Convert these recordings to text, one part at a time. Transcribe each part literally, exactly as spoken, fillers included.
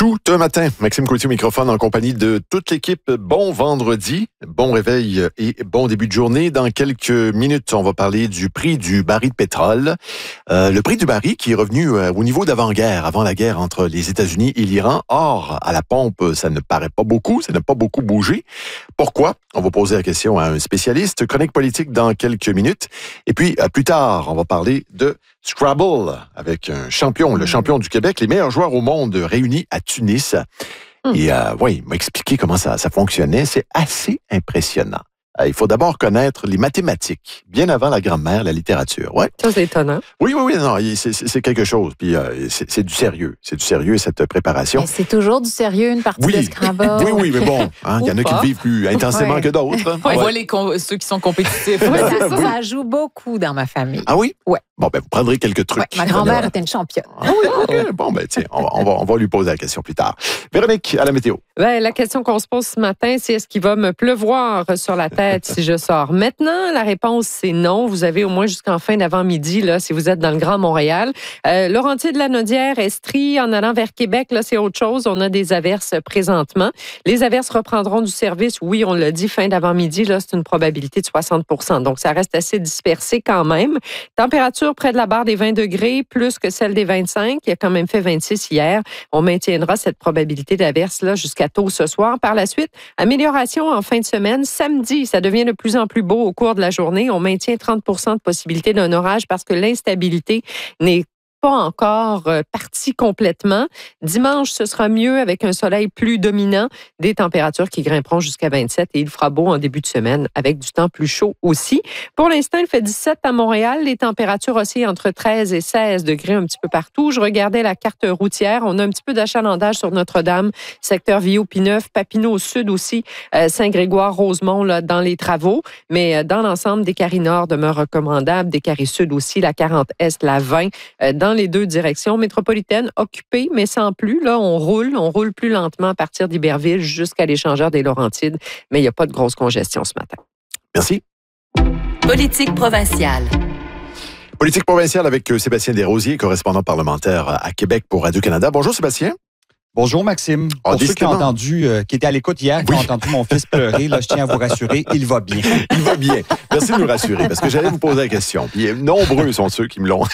Tout un matin, Maxime Coutier au microphone en compagnie de toute l'équipe. Bon vendredi, bon réveil et bon début de journée. Dans quelques minutes, on va parler du prix du baril de pétrole. Euh, le prix du baril qui est revenu euh, au niveau d'avant-guerre, avant la guerre entre les États-Unis et l'Iran. Or, à la pompe, ça ne paraît pas beaucoup, ça n'a pas beaucoup bougé. Pourquoi? On va poser la question à un spécialiste. Chronique politique dans quelques minutes. Et puis, euh, plus tard, on va parler de Scrabble avec un champion, le champion du Québec, les meilleurs joueurs au monde réunis à Tunis. Hum. Et euh, oui, il m'a expliqué comment ça, ça fonctionnait. C'est assez impressionnant. Euh, il faut d'abord connaître les mathématiques, bien avant la grammaire, la littérature. Ouais. Ça, c'est étonnant. Oui, oui, oui, non, c'est, c'est, c'est quelque chose. Puis euh, c'est, c'est du sérieux. C'est du sérieux, cette préparation. Mais c'est toujours du sérieux, une partie oui. de Scrabble. Oui, oui, mais bon, il hein, y en a qui le vivent plus intensément ouais. que d'autres. On ouais. voit les com- ceux qui sont compétitifs. Oui, ça, ça, oui. ça joue beaucoup dans ma famille. Ah oui? Ouais. Bon, ben, vous prendrez quelques trucs. Ouais, ma grand-mère était une championne. Ah oui, OK. Bon, ben, tiens, on va, on, va, on va lui poser la question plus tard. Véronique, à la météo. Ben, la question qu'on se pose ce matin, c'est est-ce qu'il va me pleuvoir sur la tête si je sors maintenant? La réponse, c'est non. Vous avez au moins jusqu'en fin d'avant-midi, là, si vous êtes dans le Grand Montréal. Euh, Laurentides-Lanaudière, Estrie, en allant vers Québec, là, c'est autre chose. On a des averses présentement. Les averses reprendront du service. Oui, on l'a dit, fin d'avant-midi, là, c'est une probabilité de soixante pour cent. Donc, ça reste assez dispersé quand même. Température près de la barre des vingt degrés, plus que celle des vingt-cinq. Il a quand même fait vingt-six hier. On maintiendra cette probabilité d'averse-là jusqu'à tôt ce soir. Par la suite, amélioration en fin de semaine. Samedi, ça devient de plus en plus beau au cours de la journée. On maintient trente pour cent de possibilité d'un orage parce que l'instabilité n'est pas encore euh, parti complètement. Dimanche, ce sera mieux avec un soleil plus dominant, des températures qui grimperont jusqu'à vingt-sept et il fera beau en début de semaine avec du temps plus chaud aussi. Pour l'instant, il fait dix-sept à Montréal. Les températures oscillent entre treize et seize degrés un petit peu partout. Je regardais la carte routière. On a un petit peu d'achalandage sur Notre-Dame, secteur Viau-Pineuf, Papineau au sud aussi, euh, Saint-Grégoire, Rosemont là, dans les travaux. Mais euh, dans l'ensemble, des carrés nord demeurent recommandables, des carrés sud aussi, la quarante Est, la vingt, euh, dans les deux directions métropolitaines occupées, mais sans plus. Là, on roule, on roule plus lentement à partir d'Iberville jusqu'à l'échangeur des Laurentides, mais il n'y a pas de grosse congestion ce matin. Merci. Politique provinciale. Politique provinciale avec Sébastien Desrosiers, correspondant parlementaire à Québec pour Radio-Canada. Bonjour Sébastien. Bonjour Maxime. Oh, pour ceux qui ont entendu, euh, qui étaient à l'écoute hier, qui oui. ont entendu mon fils pleurer, là, je tiens à vous rassurer, il va bien. Il va bien. Merci de nous rassurer, parce que j'allais vous poser la question. Puis nombreux sont ceux qui me l'ont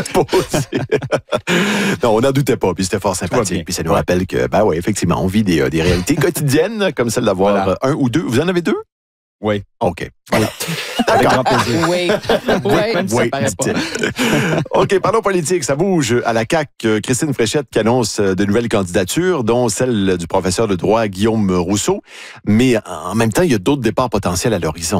posé. Non, on n'en doutait pas, puis c'était fort sympathique. Puis ça nous ouais. rappelle que, ben oui, effectivement, on vit des, des réalités quotidiennes, comme celle d'avoir voilà. un ou deux. Vous en avez deux? Oui. OK. Voilà. Avec grand plaisir. Oui. Oui. Même oui. Ça paraît pas. OK, parlons politique. Ça bouge à la C A Q. Christine Fréchette qui annonce de nouvelles candidatures, dont celle du professeur de droit Guillaume Rousseau. Mais en même temps, il y a d'autres départs potentiels à l'horizon.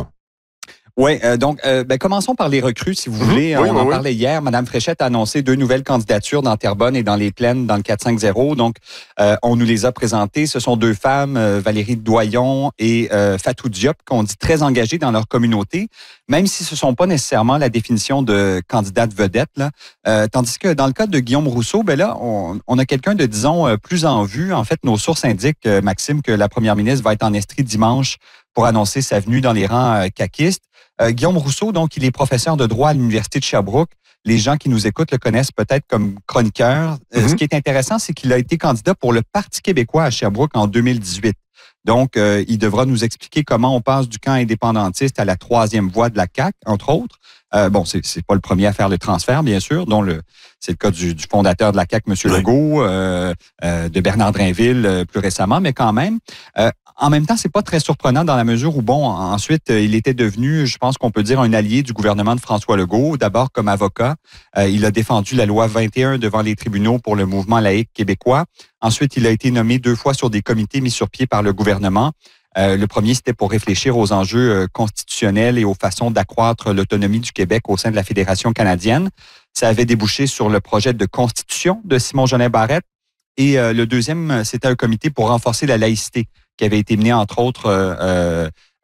Oui, euh, donc euh, ben, commençons par les recrues, si vous voulez. Mmh, oui, on oui, en oui. parlait hier. Madame Fréchette a annoncé deux nouvelles candidatures dans Terrebonne et dans les Plaines dans le quatre cinq zéro. Donc, euh, on nous les a présentées. Ce sont deux femmes, euh, Valérie Doyon et euh, Fatou Diop, qu'on dit très engagées dans leur communauté, même si ce ne sont pas nécessairement la définition de candidate vedette. Là. Euh, tandis que dans le cas de Guillaume Rousseau, ben là, on, on a quelqu'un de, disons, plus en vue. En fait, nos sources indiquent, euh, Maxime, que la première ministre va être en Estrie dimanche pour annoncer sa venue dans les rangs euh, caquistes. Euh, Guillaume Rousseau, donc, il est professeur de droit à l'Université de Sherbrooke. Les gens qui nous écoutent le connaissent peut-être comme chroniqueur. Euh, mm-hmm. Ce qui est intéressant, c'est qu'il a été candidat pour le Parti québécois à Sherbrooke en deux mille dix-huit. Donc, euh, il devra nous expliquer comment on passe du camp indépendantiste à la troisième voie de la C A Q, entre autres. Euh, bon, c'est, c'est pas le premier à faire le transfert, bien sûr, dont le c'est le cas du, du fondateur de la C A Q, M. Oui. Legault, euh, euh, de Bernard Drainville euh, plus récemment, mais quand même. Euh, en même temps, c'est pas très surprenant dans la mesure où, bon, ensuite, euh, il était devenu, je pense qu'on peut dire, un allié du gouvernement de François Legault. D'abord, comme avocat, euh, il a défendu la loi vingt et un devant les tribunaux pour le mouvement laïque québécois. Ensuite, il a été nommé deux fois sur des comités mis sur pied par le gouvernement. Euh, le premier, c'était pour réfléchir aux enjeux euh, constitutionnels et aux façons d'accroître l'autonomie du Québec au sein de la Fédération canadienne. Ça avait débouché sur le projet de constitution de Simon-Jolin Barrette. Et euh, le deuxième, c'était un comité pour renforcer la laïcité qui avait été mené, entre autres, euh,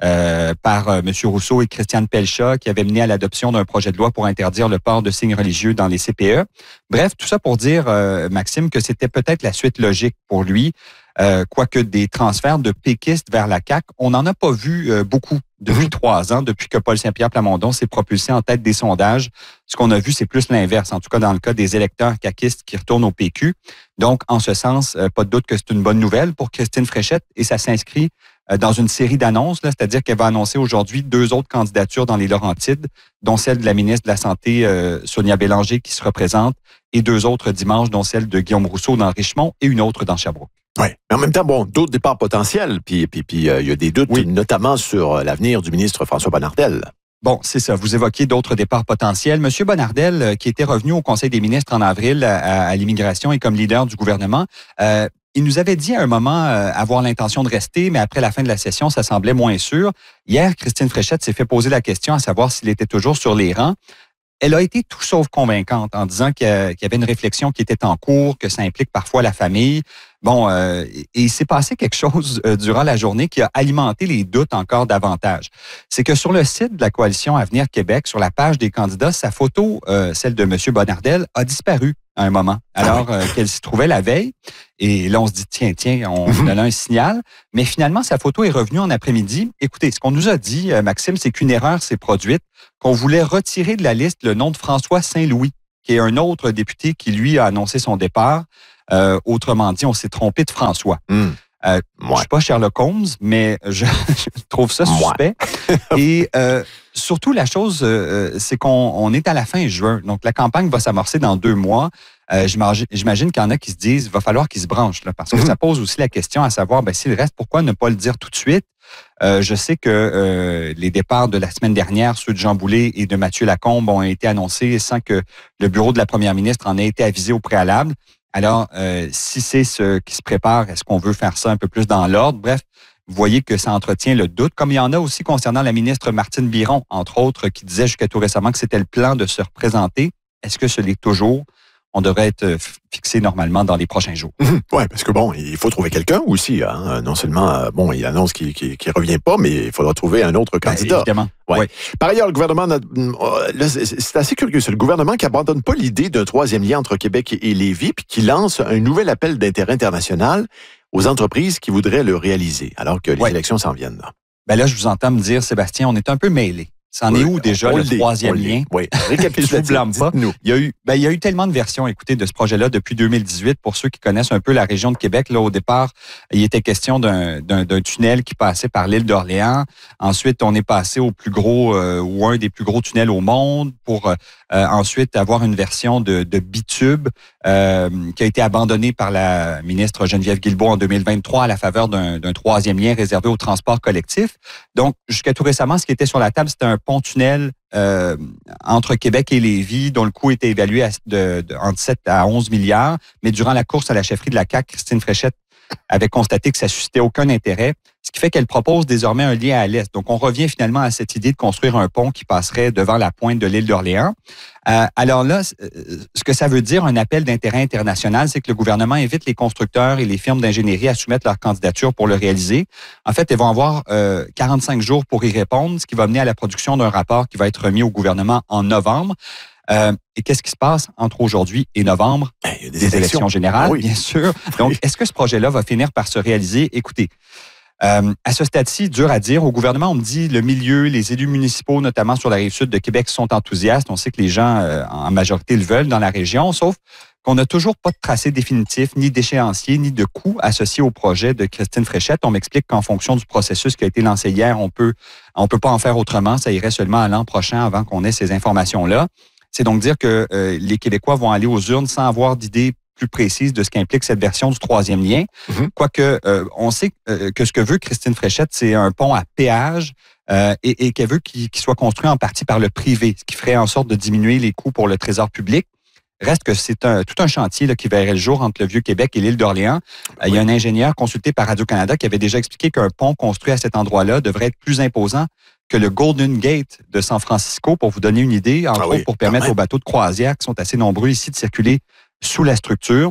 euh, par euh, M. Rousseau et Christiane Pelcha, qui avait mené à l'adoption d'un projet de loi pour interdire le port de signes religieux dans les C P E. Bref, tout ça pour dire, euh, Maxime, que c'était peut-être la suite logique pour lui, euh, quoique des transferts de péquistes vers la C A Q, on n'en a pas vu euh, beaucoup depuis mmh. trois ans, depuis que Paul Saint-Pierre Plamondon s'est propulsé en tête des sondages. Ce qu'on a vu, c'est plus l'inverse, en tout cas dans le cas des électeurs caquistes qui retournent au P Q. Donc, en ce sens, euh, pas de doute que c'est une bonne nouvelle pour Christine Fréchette et ça s'inscrit euh, dans une série d'annonces, là, c'est-à-dire qu'elle va annoncer aujourd'hui deux autres candidatures dans les Laurentides, dont celle de la ministre de la Santé, euh, Sonia Bélanger, qui se représente, et deux autres dimanche, dont celle de Guillaume Rousseau dans Richemont et une autre dans Sherbrooke. Oui, mais en même temps, bon, d'autres départs potentiels, puis puis puis euh, il y a des doutes, oui. notamment sur euh, l'avenir du ministre François Bonnardel. Bon, c'est ça. Vous évoquiez d'autres départs potentiels. Monsieur Bonnardel, euh, qui était revenu au Conseil des ministres en avril à, à, à l'immigration et comme leader du gouvernement, euh, il nous avait dit à un moment euh, avoir l'intention de rester, mais après la fin de la session, ça semblait moins sûr. Hier, Christine Fréchette s'est fait poser la question à savoir s'il était toujours sur les rangs. Elle a été tout sauf convaincante en disant qu'il y avait une réflexion qui était en cours, que ça implique parfois la famille. Bon, euh, et il s'est passé quelque chose euh, durant la journée qui a alimenté les doutes encore davantage. C'est que sur le site de la Coalition Avenir Québec, sur la page des candidats, sa photo, euh, celle de M. Bonnardel, a disparu à un moment, alors euh, qu'elle s'y trouvait la veille. Et là, on se dit, tiens, tiens, on mm-hmm. donne un signal. Mais finalement, sa photo est revenue en après-midi. Écoutez, ce qu'on nous a dit, euh, Maxime, c'est qu'une erreur s'est produite, qu'on voulait retirer de la liste le nom de François Saint-Louis, qui est un autre député qui, lui, a annoncé son départ. Euh, autrement dit, on s'est trompé de François. Mm. Euh, ouais. Je ne suis pas Sherlock Holmes, mais je, je trouve ça suspect. Et euh, surtout, la chose, euh, c'est qu'on on est à la fin juin. Donc, la campagne va s'amorcer dans deux mois. Euh, j'imagine, j'imagine qu'il y en a qui se disent, il va falloir qu'ils se branchent, là, parce que mm-hmm. ça pose aussi la question à savoir, ben, s'il reste, pourquoi ne pas le dire tout de suite? Euh, je sais que euh, les départs de la semaine dernière, ceux de Jean Boulet et de Mathieu Lacombe, ont été annoncés sans que le bureau de la première ministre en ait été avisé au préalable. Alors, euh, si c'est ce qui se prépare, est-ce qu'on veut faire ça un peu plus dans l'ordre? Bref, vous voyez que ça entretient le doute, comme il y en a aussi concernant la ministre Martine Biron, entre autres, qui disait jusqu'à tout récemment que c'était le plan de se représenter. Est-ce que ce l'est toujours? On devrait être fixé normalement dans les prochains jours. Mmh, oui, parce que bon, il faut trouver quelqu'un aussi. Hein. Non seulement, bon, il annonce qu'il ne revient pas, mais il faudra trouver un autre candidat. Ben, évidemment. Ouais. Oui. Par ailleurs, le gouvernement, là, c'est assez curieux, c'est le gouvernement qui abandonne pas l'idée d'un troisième lien entre Québec et Lévis, puis qui lance un nouvel appel d'intérêt international aux entreprises qui voudraient le réaliser, alors que les ouais. élections s'en viennent. Là. Ben là, je vous entends me dire, Sébastien, on est un peu mêlés. C'en oui, est où déjà le troisième lien? Oui, je vous blâme pas. Il y, a eu, ben, il y a eu tellement de versions, écoutez, de ce projet-là depuis deux mille dix-huit. Pour ceux qui connaissent un peu la région de Québec, là, au départ, il était question d'un, d'un, d'un tunnel qui passait par l'île d'Orléans. Ensuite, on est passé au plus gros, euh, ou un des plus gros tunnels au monde pour euh, ensuite avoir une version de, de bitube euh, qui a été abandonnée par la ministre Geneviève Guilbeault en deux mille vingt-trois à la faveur d'un, d'un troisième lien réservé au transport collectif. Donc, jusqu'à tout récemment, ce qui était sur la table, c'était un pont-tunnel euh, entre Québec et Lévis, dont le coût était évalué à, de, de, entre sept à onze milliards. Mais durant la course à la chefferie de la C A Q, Christine Fréchette avait constaté que ça suscitait aucun intérêt, ce qui fait qu'elle propose désormais un lien à l'est. Donc, on revient finalement à cette idée de construire un pont qui passerait devant la pointe de l'île d'Orléans. Euh, alors là, ce que ça veut dire, un appel d'intérêt international, c'est que le gouvernement invite les constructeurs et les firmes d'ingénierie à soumettre leur candidature pour le réaliser. En fait, ils vont avoir euh, quarante-cinq jours pour y répondre, ce qui va mener à la production d'un rapport qui va être remis au gouvernement en novembre. Euh, et qu'est-ce qui se passe entre aujourd'hui et novembre? Il y a des, des élections, élections générales, oui. bien sûr. Donc, oui. Est-ce que ce projet-là va finir par se réaliser? Écoutez, euh, à ce stade-ci, dur à dire. Au gouvernement, on me dit le milieu, les élus municipaux, notamment sur la rive sud de Québec, sont enthousiastes. On sait que les gens, euh, en majorité, le veulent dans la région, sauf qu'on n'a toujours pas de tracé définitif, ni d'échéancier, ni de coût associé au projet de Christine Fréchette. On m'explique qu'en fonction du processus qui a été lancé hier, on peut, on peut pas en faire autrement. Ça irait seulement à l'an prochain avant qu'on ait ces informations-là. C'est donc dire que euh, les Québécois vont aller aux urnes sans avoir d'idée plus précise de ce qu'implique cette version du troisième lien. Mm-hmm. Quoique, euh, on sait euh, que ce que veut Christine Fréchette, c'est un pont à péage euh, et, et qu'elle veut qu'il, qu'il soit construit en partie par le privé, ce qui ferait en sorte de diminuer les coûts pour le Trésor public. Reste que c'est un, tout un chantier là, qui verrait le jour entre le Vieux-Québec et l'île d'Orléans. Oui. Il y a un ingénieur consulté par Radio-Canada qui avait déjà expliqué qu'un pont construit à cet endroit-là devrait être plus imposant que le Golden Gate de San Francisco, pour vous donner une idée, entre ah autres oui, pour permettre aux bateaux de croisière, qui sont assez nombreux ici, de circuler sous la structure.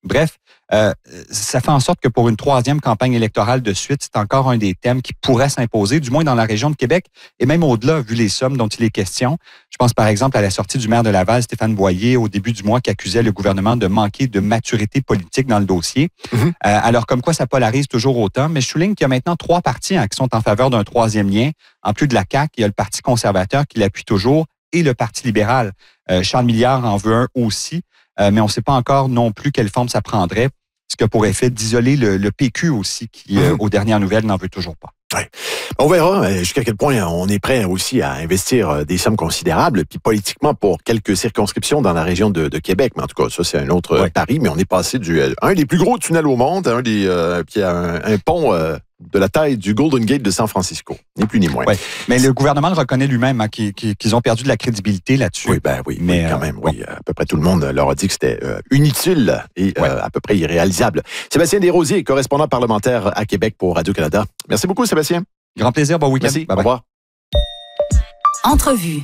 Bref, euh, ça fait en sorte que pour une troisième campagne électorale de suite, c'est encore un des thèmes qui pourrait s'imposer, du moins dans la région de Québec, et même au-delà, vu les sommes dont il est question. Je pense par exemple à la sortie du maire de Laval, Stéphane Boyer, au début du mois, qui accusait le gouvernement de manquer de maturité politique dans le dossier. Mm-hmm. Euh, alors, comme quoi ça polarise toujours autant, mais je souligne qu'il y a maintenant trois partis hein, qui sont en faveur d'un troisième lien. En plus de la C A Q, il y a le Parti conservateur qui l'appuie toujours et le Parti libéral. Euh, Charles Milliard en veut un aussi, euh, mais on ne sait pas encore non plus quelle forme ça prendrait, ce qui a pour effet d'isoler le, le P Q aussi, qui, euh, aux dernières nouvelles, n'en veut toujours pas. Ouais. On verra jusqu'à quel point on est prêt aussi à investir des sommes considérables, puis politiquement pour quelques circonscriptions dans la région de, de Québec. Mais en tout cas, ça, c'est un autre ouais. pari, mais on est passé du un des plus gros tunnels au monde, un des euh, puis un, un pont euh, de la taille du Golden Gate de San Francisco, ni plus ni moins. Ouais. Mais le gouvernement le reconnaît lui-même, hein, qu'ils, qu'ils ont perdu de la crédibilité là-dessus. Oui, ben oui, mais oui, quand même, euh, oui. Bon. À peu près tout le monde leur a dit que c'était euh, inutile et ouais. euh, à peu près irréalisable. Sébastien Desrosiers, correspondant parlementaire à Québec pour Radio-Canada. Merci beaucoup, Sébastien. Grand plaisir, bon week-end. Merci, bye bye. Au revoir. Entrevue.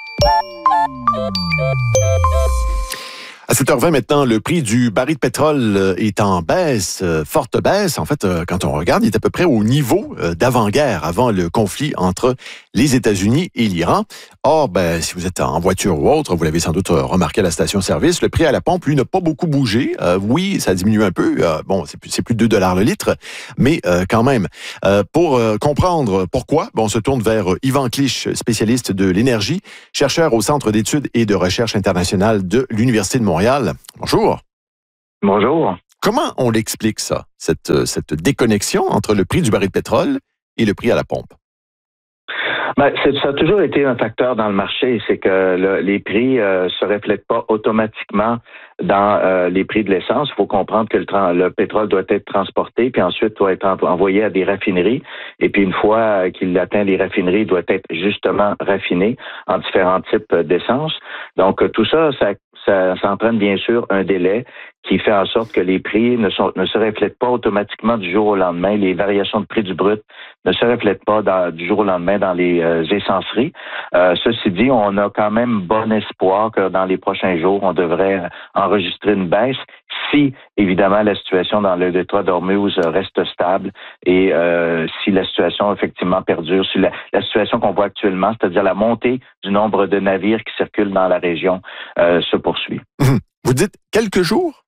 À sept heures vingt maintenant, le prix du baril de pétrole est en baisse, forte baisse. En fait, quand on regarde, il est à peu près au niveau d'avant-guerre, avant le conflit entre les États-Unis et l'Iran. Or, ben, si vous êtes en voiture ou autre, vous l'avez sans doute remarqué à la station-service, le prix à la pompe, lui, n'a pas beaucoup bougé. Euh, oui, ça diminue un peu. Euh, bon, c'est plus, c'est plus de deux dollars le litre, mais euh, quand même. Euh, pour euh, comprendre pourquoi, bon, on se tourne vers Yvan Clich, spécialiste de l'énergie, chercheur au Centre d'études et de recherche internationale de l'Université de Montréal. Bonjour. Bonjour. Comment on l'explique ça, cette, cette déconnexion entre le prix du baril de pétrole et le prix à la pompe? Ben, c'est, ça a toujours été un facteur dans le marché, c'est que le, les prix euh, se reflètent pas automatiquement dans euh, les prix de l'essence. Il faut comprendre que le, tra- le pétrole doit être transporté, puis ensuite doit être envoyé à des raffineries. Et puis une fois qu'il atteint les raffineries, il doit être justement raffiné en différents types d'essence. Donc tout ça, ça, ça, ça entraîne bien sûr un délai qui fait en sorte que les prix ne, sont, ne se reflètent pas automatiquement du jour au lendemain. Les variations de prix du brut ne se reflètent pas dans, du jour au lendemain dans les euh, essenceries. Euh, ceci dit, on a quand même bon espoir que dans les prochains jours, on devrait enregistrer une baisse si, évidemment, la situation dans le détroit d'Ormuz reste stable et euh, si la situation, effectivement, perdure, si la, la situation qu'on voit actuellement, c'est-à-dire la montée du nombre de navires qui circulent dans la région, euh, se poursuit. Vous dites quelques jours?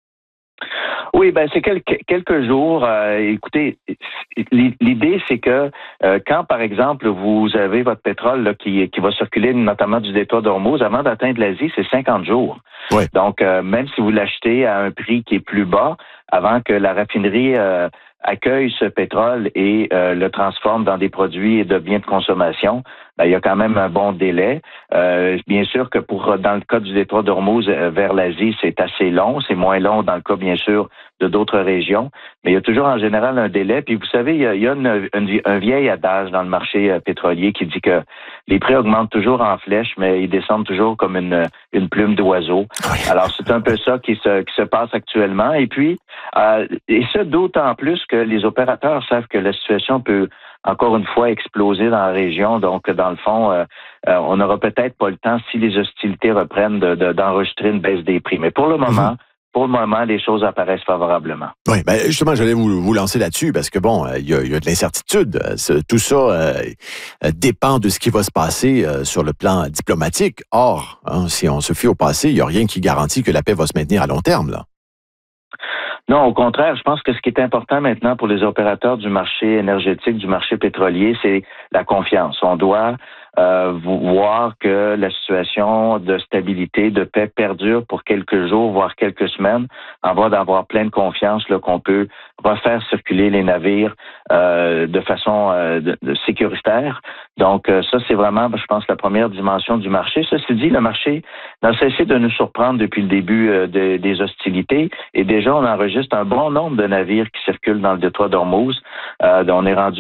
Oui, ben c'est quelques, quelques jours. Euh, écoutez, l'idée, c'est que euh, quand, par exemple, vous avez votre pétrole là, qui, qui va circuler notamment du détroit d'Ormuz, avant d'atteindre l'Asie, c'est cinquante jours. Oui. Donc, euh, même si vous l'achetez à un prix qui est plus bas, avant que la raffinerie euh, accueille ce pétrole et euh, le transforme dans des produits de biens de consommation, ben, il y a quand même un bon délai. Euh, bien sûr que pour dans le cas du détroit d'Ormuz euh, vers l'Asie, c'est assez long. C'est moins long dans le cas, bien sûr, de d'autres régions. Mais il y a toujours en général un délai. Puis vous savez, il y a, il y a une, une, un vieil adage dans le marché euh, pétrolier qui dit que les prix augmentent toujours en flèche, mais ils descendent toujours comme une, une plume d'oiseau. Oui. Alors c'est un peu ça qui se, qui se passe actuellement. Et puis, euh, et ça d'autant plus que les opérateurs savent que la situation peut encore une fois exploser dans la région. Donc, dans le fond, euh, euh, on n'aura peut-être pas le temps, si les hostilités reprennent, de, de, d'enregistrer une baisse des prix. Mais pour le moment, mm-hmm. Pour le moment, les choses apparaissent favorablement. Oui, ben justement, j'allais vous, vous lancer là-dessus parce que bon, il y a, y a de l'incertitude. Tout ça euh, dépend de ce qui va se passer euh, sur le plan diplomatique. Or, hein, si on se fie au passé, il n'y a rien qui garantit que la paix va se maintenir à long terme, là. Non, au contraire, je pense que ce qui est important maintenant pour les opérateurs du marché énergétique, du marché pétrolier, c'est la confiance. On doit euh, voir que la situation de stabilité, de paix perdure pour quelques jours, voire quelques semaines, en voie d'avoir pleine confiance là, qu'on peut refaire circuler les navires euh, de façon euh, de, de sécuritaire. Donc euh, ça, c'est vraiment, je pense, la première dimension du marché. Ceci dit, le marché n'a cessé de nous surprendre depuis le début euh, de, des hostilités et déjà, on enregistre un bon nombre de navires qui circulent dans le détroit d'Ormuz. Euh, on est rendu des,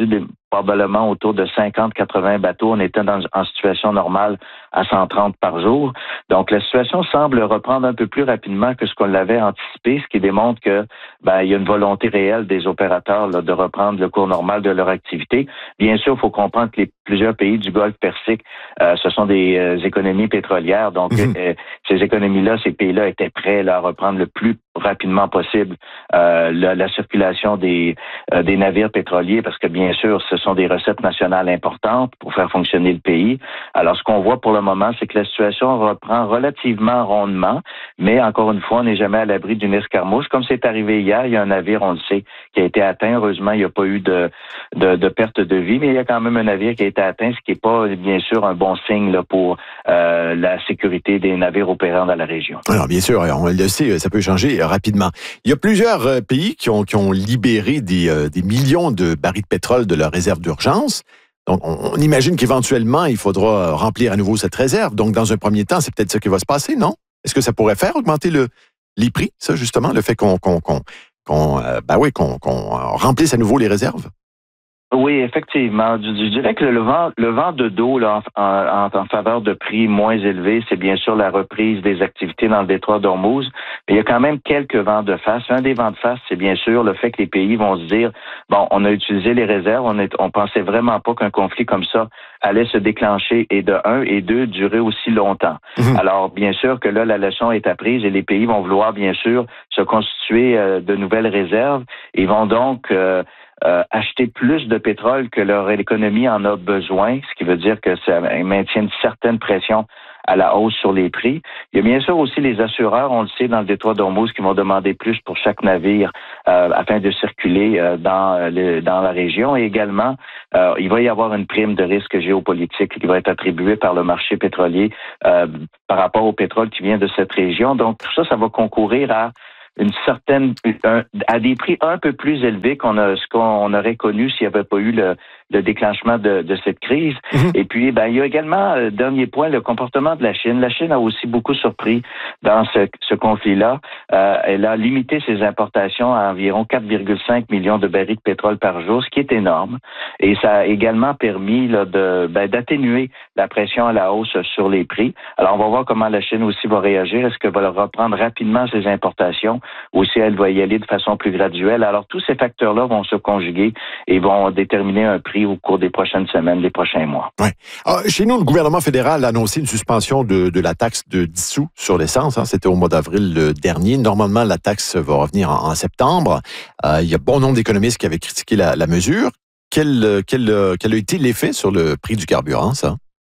probablement autour de cinquante à quatre-vingts bateaux. On était dans, en situation normale à cent trente par jour. Donc, la situation semble reprendre un peu plus rapidement que ce qu'on l'avait anticipé, ce qui démontre que ben, il y a une volonté réelle des opérateurs là, de reprendre le cours normal de leur activité. Bien sûr, il faut comprendre que les plusieurs pays du Golfe Persique, euh, ce sont des euh, économies pétrolières. Donc, mmh. euh, ces économies-là, ces pays-là étaient prêts là, à reprendre le plus rapidement possible euh, la, la circulation des, euh, des navires pétroliers, parce que bien sûr, ce sont des recettes nationales importantes pour faire fonctionner le pays. Alors, ce qu'on voit pour le moment, c'est que la situation reprend relativement rondement, mais encore une fois, on n'est jamais à l'abri d'une escarmouche. Comme c'est arrivé hier, il y a un navire, on le sait, qui a été atteint. Heureusement, il n'y a pas eu de, de, de perte de vie, mais il y a quand même un navire qui a été atteint, ce qui n'est pas, bien sûr, un bon signe là, pour euh, la sécurité des navires opérants dans la région. Alors, bien sûr, on le sait, ça peut changer rapidement. Il y a plusieurs euh, pays qui ont, qui ont libéré des, euh, des millions de barils de pétrole de leurs réserves d'urgence. Donc, on, on imagine qu'éventuellement, il faudra remplir à nouveau cette réserve. Donc, dans un premier temps, c'est peut-être ça qui va se passer, non? Est-ce que ça pourrait faire augmenter le, les prix, ça, justement, le fait qu'on, qu'on, qu'on, qu'on, euh, ben oui, qu'on, qu'on remplisse à nouveau les réserves? Oui, effectivement. Je, je dirais que le vent, le vent de dos là, en, en, en faveur de prix moins élevés, c'est bien sûr la reprise des activités dans le détroit d'Ormuz. Mais il y a quand même quelques vents de face. Un des vents de face, c'est bien sûr le fait que les pays vont se dire, bon, on a utilisé les réserves, on, est, on pensait vraiment pas qu'un conflit comme ça allait se déclencher et de un et deux durer aussi longtemps. Mmh. Alors, bien sûr que là, la leçon est apprise et les pays vont vouloir, bien sûr, se constituer euh, de nouvelles réserves et vont donc euh, Euh, acheter plus de pétrole que leur économie en a besoin, ce qui veut dire que ça maintient une certaine pression à la hausse sur les prix. Il y a bien sûr aussi les assureurs, on le sait, dans le détroit d'Ormuz, qui vont demander plus pour chaque navire euh, afin de circuler euh, dans, le, dans la région. Et également, euh, il va y avoir une prime de risque géopolitique qui va être attribuée par le marché pétrolier euh, par rapport au pétrole qui vient de cette région. Donc, tout ça, ça va concourir à une certaine, un, à des prix un peu plus élevés qu'on a, ce qu'on aurait connu s'il n'y avait pas eu le, le déclenchement de, de cette crise. Mmh. Et puis, ben, il y a également, euh, dernier point, le comportement de la Chine. La Chine a aussi beaucoup surpris dans ce, ce conflit-là. Euh, elle a limité ses importations à environ quatre virgule cinq millions de barils de pétrole par jour, ce qui est énorme. Et ça a également permis là, de, ben, d'atténuer la pression à la hausse sur les prix. Alors, on va voir comment la Chine aussi va réagir. Est-ce qu'elle va reprendre rapidement ses importations ou si elle va y aller de façon plus graduelle? Alors, tous ces facteurs-là vont se conjuguer et vont déterminer un prix au cours des prochaines semaines, des prochains mois. Ouais. Alors, chez nous, le gouvernement fédéral a annoncé une suspension de, de la taxe de dix sous sur l'essence. Hein. C'était au mois d'avril dernier. Normalement, la taxe va revenir en, en septembre. Euh, il y a bon nombre d'économistes qui avaient critiqué la, la mesure. Quel, quel, quel a été l'effet sur le prix du carburant, ça?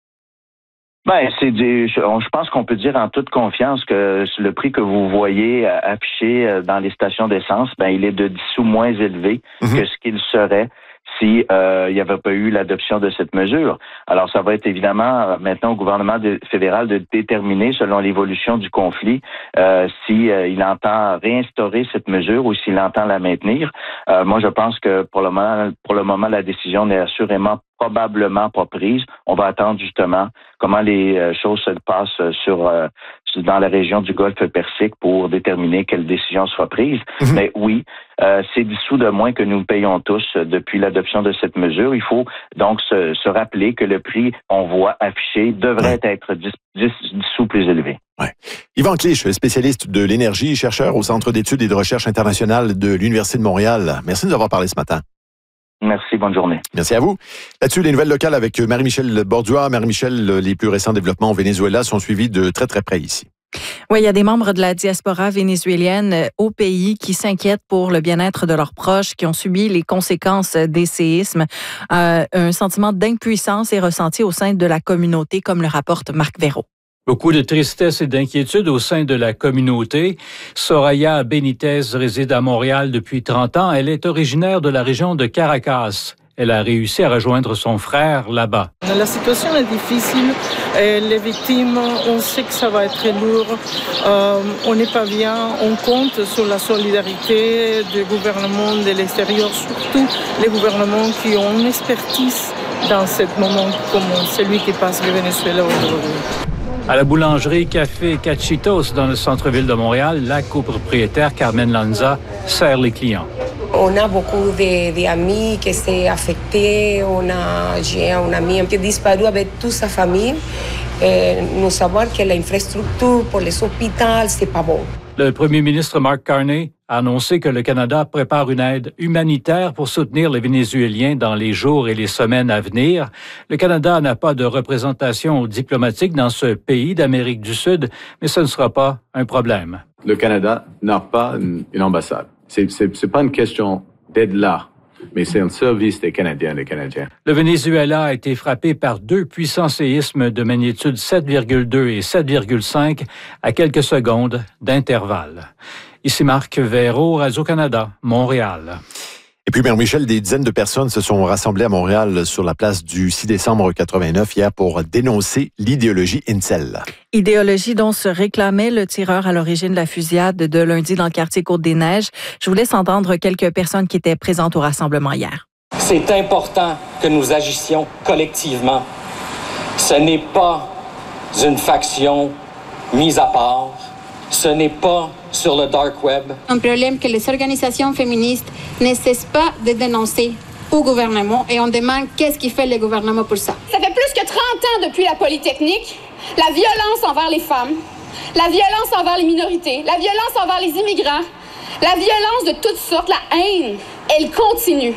Ben, c'est du, je, je pense qu'on peut dire en toute confiance que le prix que vous voyez affiché dans les stations d'essence, ben, il est de dix sous moins élevé mm-hmm. que ce qu'il serait si euh, il n'y avait pas eu l'adoption de cette mesure. Alors, ça va être évidemment maintenant au gouvernement de, fédéral de déterminer, selon l'évolution du conflit, euh, si euh, il entend réinstaurer cette mesure ou s'il entend la maintenir. Euh, moi, je pense que pour le moment, pour le moment, la décision n'est assurément probablement pas prise. On va attendre justement comment les euh, choses se passent sur euh, dans la région du Golfe Persique pour déterminer quelle décision sera prise. Mm-hmm. Mais oui, euh, c'est dix sous de moins que nous payons tous depuis l'adoption de cette mesure. Il faut donc se, se rappeler que le prix, on voit affiché, devrait ouais. être dix, dix, dix sous plus élevé. Ouais. Yvan Clich, spécialiste de l'énergie, chercheur au Centre d'études et de recherche internationale de l'Université de Montréal. Merci de nous avoir parlé ce matin. Merci, bonne journée. Merci à vous. Là-dessus, les nouvelles locales avec Marie-Michel Bordua. Marie-Michel, les plus récents développements au Venezuela sont suivis de très, très près ici. Oui, il y a des membres de la diaspora vénézuélienne au pays qui s'inquiètent pour le bien-être de leurs proches qui ont subi les conséquences des séismes. Euh, un sentiment d'impuissance est ressenti au sein de la communauté, comme le rapporte Marc Véraud. Beaucoup de tristesse et d'inquiétude au sein de la communauté. Soraya Benitez réside à Montréal depuis trente ans. Elle est originaire de la région de Caracas. Elle a réussi à rejoindre son frère là-bas. La situation est difficile. Et les victimes, on sait que ça va être très lourd. Euh, on n'est pas bien. On compte sur la solidarité des gouvernements de l'extérieur, surtout les gouvernements qui ont une expertise dans ce moment comme celui qui passe le Venezuela aujourd'hui. À la boulangerie Café Cachitos dans le centre-ville de Montréal, la copropriétaire Carmen Lanza sert les clients. On a beaucoup d'amis qui sont affectés. On a, j'ai un ami qui est disparu avec toute sa famille. Et nous savons que l'infrastructure pour les hôpitaux, c'est pas bon. Le premier ministre Mark Carney a annoncé que le Canada prépare une aide humanitaire pour soutenir les Vénézuéliens dans les jours et les semaines à venir. Le Canada n'a pas de représentation diplomatique dans ce pays d'Amérique du Sud, mais ce ne sera pas un problème. Le Canada n'a pas une, une ambassade. C'est, c'est, c'est pas une question d'aide là, mais c'est un service des Canadiens et des Canadiens. Le Venezuela a été frappé par deux puissants séismes de magnitude sept virgule deux et sept virgule cinq à quelques secondes d'intervalle. Ici Marc Véraud, Radio-Canada, Montréal. Et puis, Mère Michel, des dizaines de personnes se sont rassemblées à Montréal sur la place du six décembre quatre-vingt-neuf hier pour dénoncer l'idéologie incel. Idéologie dont se réclamait le tireur à l'origine de la fusillade de lundi dans le quartier Côte-des-Neiges. Je vous laisse entendre quelques personnes qui étaient présentes au rassemblement hier. C'est important que nous agissions collectivement. Ce n'est pas une faction mise à part. Ce n'est pas sur le dark web. Un problème que les organisations féministes ne cessent pas de dénoncer au gouvernement et on demande qu'est-ce qui fait le gouvernement pour ça. Ça fait plus que trente ans depuis la Polytechnique, la violence envers les femmes, la violence envers les minorités, la violence envers les immigrants, la violence de toutes sortes, la haine, elle continue.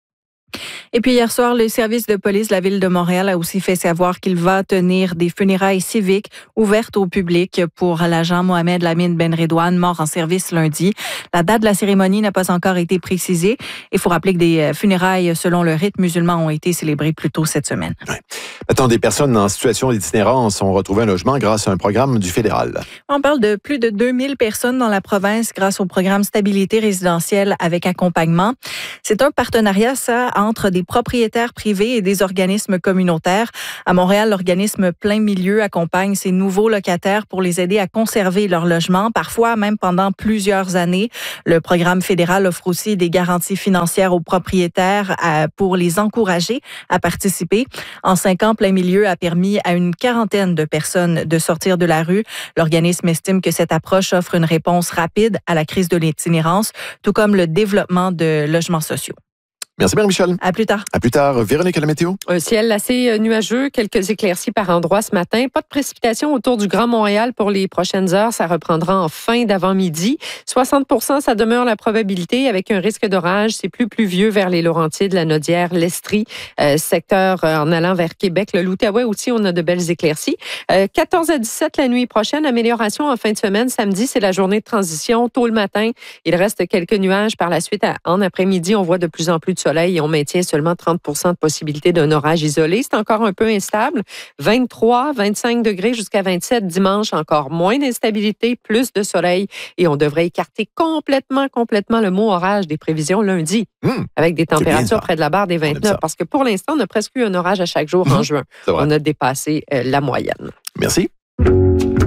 Et puis hier soir, le service de police de la Ville de Montréal a aussi fait savoir qu'il va tenir des funérailles civiques ouvertes au public pour l'agent Mohamed Lamine Benredouane, mort en service lundi. La date de la cérémonie n'a pas encore été précisée. Il faut rappeler que des funérailles selon le rite musulman ont été célébrées plus tôt cette semaine. Ouais. Maintenant, des personnes en situation d'itinérance ont retrouvé un logement grâce à un programme du fédéral. On parle de plus de deux mille personnes dans la province grâce au programme Stabilité résidentielle avec accompagnement. C'est un partenariat, ça, entre des propriétaires privés et des organismes communautaires. À Montréal, l'organisme Plein Milieu accompagne ces nouveaux locataires pour les aider à conserver leur logement, parfois même pendant plusieurs années. Le programme fédéral offre aussi des garanties financières aux propriétaires pour les encourager à participer. En cinq ans, Plein Milieu a permis à une quarantaine de personnes de sortir de la rue. L'organisme estime que cette approche offre une réponse rapide à la crise de l'itinérance, tout comme le développement de logements sociaux. Merci, Marie-Michel. À plus tard. À plus tard. Véronique, à la météo? Un ciel assez nuageux, quelques éclaircies par endroits ce matin. Pas de précipitations autour du Grand Montréal pour les prochaines heures. Ça reprendra en fin d'avant-midi. soixante pour cent, ça demeure la probabilité avec un risque d'orage. C'est plus pluvieux vers les Laurentides, la Nodière, l'Estrie, euh, secteur euh, en allant vers Québec. Le l'Outaouais aussi, on a de belles éclaircies. Euh, quatorze à dix-sept la nuit prochaine. Amélioration en fin de semaine. Samedi, c'est la journée de transition. Tôt le matin, il reste quelques nuages. Par la suite, en après-midi, on voit de plus en plus de soleil et on maintient seulement trente pour cent de possibilité d'un orage isolé. C'est encore un peu instable. vingt-trois, vingt-cinq degrés jusqu'à vingt-sept dimanche. Encore moins d'instabilité, plus de soleil et on devrait écarter complètement, complètement le mot orage des prévisions lundi mmh, avec des températures près de la barre des vingt-neuf parce que pour l'instant, on a presque eu un orage à chaque jour mmh, en juin. On a dépassé euh, la moyenne. Merci.